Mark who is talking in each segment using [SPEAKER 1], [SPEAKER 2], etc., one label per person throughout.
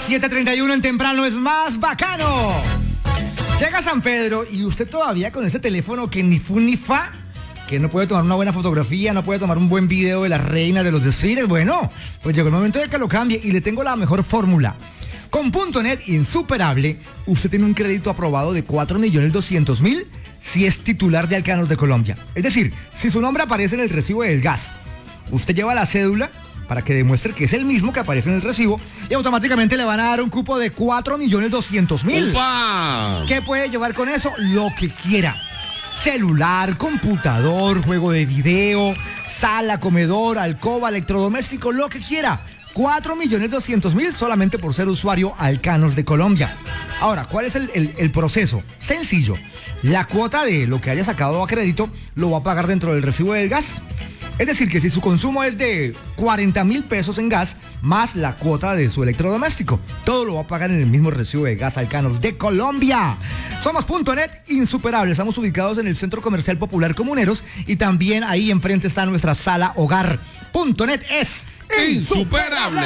[SPEAKER 1] 7:31 en temprano es más bacano. Llega San Pedro y usted todavía con ese teléfono que ni fu ni fa, que no puede tomar una buena fotografía, no puede tomar un buen video de las reinas de los desfiles. Bueno, pues llegó el momento de que lo cambie y le tengo la mejor fórmula. Con .net Insuperable, usted tiene un crédito aprobado de 4.200.000 si es titular de Alcanos de Colombia. Es decir, si su nombre aparece en el recibo del gas, usted lleva la cédula para que demuestre que es el mismo que aparece en el recibo y automáticamente le van a dar un cupo de 4.200.000.
[SPEAKER 2] ¡Upa!
[SPEAKER 1] ¿Qué puede llevar con eso? Lo que quiera. Celular, computador, juego de video, sala, comedor, alcoba, electrodoméstico, lo que quiera. 4.200.000 solamente por ser usuario Alcanos de Colombia. Ahora, ¿cuál es el proceso? Sencillo. La cuota de lo que haya sacado a crédito lo va a pagar dentro del recibo del gas. Es decir, que si su consumo es de 40.000 pesos en gas, más la cuota de su electrodoméstico, todo lo va a pagar en el mismo recibo de gas Alcanos de Colombia. Somos .net Insuperable. Estamos ubicados en el Centro Comercial Popular Comuneros y también ahí enfrente está nuestra sala hogar. .net es
[SPEAKER 2] ¡insuperable!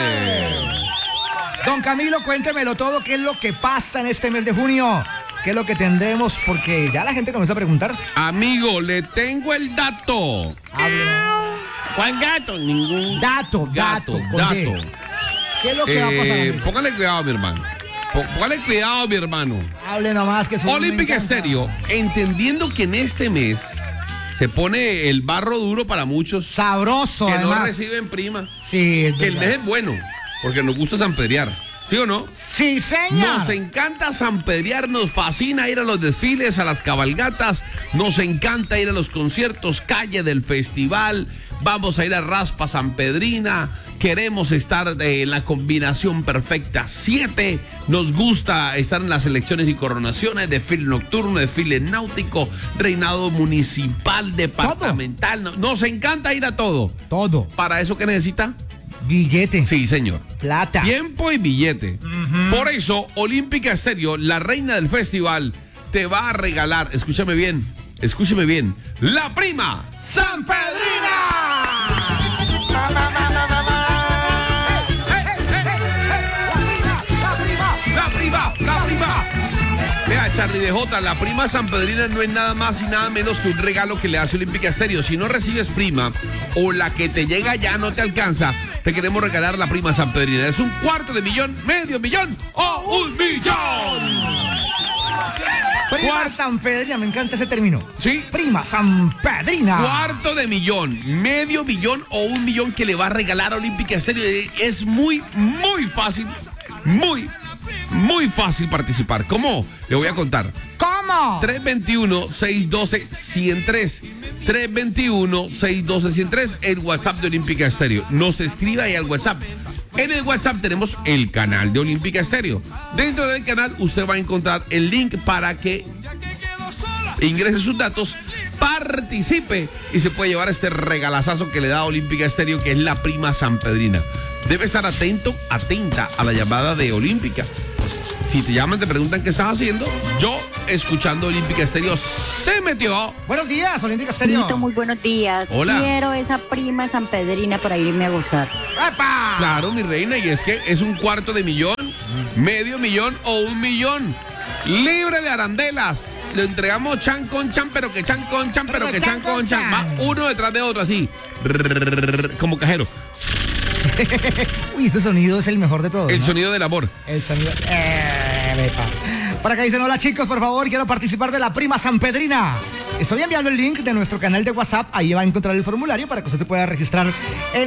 [SPEAKER 1] Don Camilo, cuéntemelo todo. ¿Qué es lo que pasa en este mes de junio? ¿Qué es lo que tendremos? Porque ya la gente comienza a preguntar.
[SPEAKER 2] Amigo, le tengo el dato. ¿Cuál gato? Ningún
[SPEAKER 1] Dato.
[SPEAKER 2] dato.
[SPEAKER 1] ¿Qué es lo que va a pasar, amigo?
[SPEAKER 2] Póngale cuidado, mi hermano. Póngale cuidado, mi hermano.
[SPEAKER 1] Hable nomás que eso
[SPEAKER 2] Olímpica Estéreo, entendiendo que en este mes se pone el barro duro para muchos
[SPEAKER 1] sabroso,
[SPEAKER 2] que
[SPEAKER 1] además.
[SPEAKER 2] no reciben prima.
[SPEAKER 1] Sí, es
[SPEAKER 2] Que el
[SPEAKER 1] verdad.
[SPEAKER 2] mes es bueno, porque nos gusta sanpedrear. ¿Sí o no?
[SPEAKER 1] Sí, señor.
[SPEAKER 2] Nos encanta sanpedrear, nos fascina ir a los desfiles, a las cabalgatas, nos encanta ir a los conciertos, calle del festival, vamos a ir a Raspa Sanpedrina, queremos estar en la combinación perfecta 7, nos gusta estar en las elecciones y coronaciones, desfile nocturno, desfile náutico, reinado municipal, departamental, nos encanta ir a todo.
[SPEAKER 1] Todo.
[SPEAKER 2] ¿Para eso qué necesita?
[SPEAKER 1] Billete.
[SPEAKER 2] Sí, señor.
[SPEAKER 1] Plata.
[SPEAKER 2] Tiempo y billete. Por eso, Olímpica Estéreo, la reina del festival, te va a regalar, escúchame bien, la prima Sanpedrina. La prima. Vea, Charlie de Jota, la prima sanpedrina no es nada más y nada menos que un regalo que le hace Olímpica Estéreo. Si no recibes prima o la que te llega ya no te alcanza, te queremos regalar la prima sanpedrina. Es $250,000, $500,000 o $1,000,000.
[SPEAKER 1] Prima Sanpedrina, me encanta ese término.
[SPEAKER 2] Sí.
[SPEAKER 1] Prima Sanpedrina.
[SPEAKER 2] $250,000, $500,000 o $1,000,000 que le va a regalar Olímpica Estéreo. Es muy fácil, muy fácil participar. ¿Cómo? Le voy a contar.
[SPEAKER 1] ¿Cómo?
[SPEAKER 2] 321-612-103. 321-612-103, el WhatsApp de Olímpica Estéreo. Nos escribe ahí al WhatsApp. En el WhatsApp tenemos el canal de Olímpica Estéreo. Dentro del canal usted va a encontrar el link para que ingrese sus datos, participe y se puede llevar este regalazazo que le da Olímpica Estéreo, que es la prima sanpedrina. Debe estar atenta a la llamada de Olímpica. Si te llaman, te preguntan qué estás haciendo. Yo, escuchando Olímpica Estéreo, se metió.
[SPEAKER 1] Buenos días, Olímpica Estéreo.
[SPEAKER 3] Muy buenos días.
[SPEAKER 2] Hola.
[SPEAKER 3] Quiero esa prima sanpedrina para irme a gozar.
[SPEAKER 1] ¡Epa!
[SPEAKER 2] Claro, mi reina, y es que es $250,000, $500,000 o $1,000,000. Libre de arandelas. Le entregamos chan con chan, pero que chan con chan, pero que chan con chan. Va uno detrás de otro, así. Como cajero.
[SPEAKER 1] Uy, este sonido es el mejor de todos.
[SPEAKER 2] El
[SPEAKER 1] ¿no?
[SPEAKER 2] sonido del amor.
[SPEAKER 1] El sonido. Epa. Para que dicen, hola chicos, por favor, quiero participar de la prima Sanpedrina. Estoy enviando el link de nuestro canal de WhatsApp. Ahí va a encontrar el formulario para que usted se pueda registrar en